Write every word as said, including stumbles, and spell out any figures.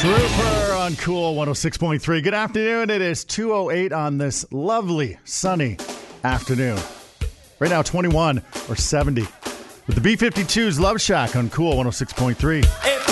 Trooper on Cool one oh six point three. Good afternoon. It is two oh eight on this lovely, sunny afternoon. Right now, twenty-one or seventy. With the B fifty-two's Love Shack on Cool one oh six point three.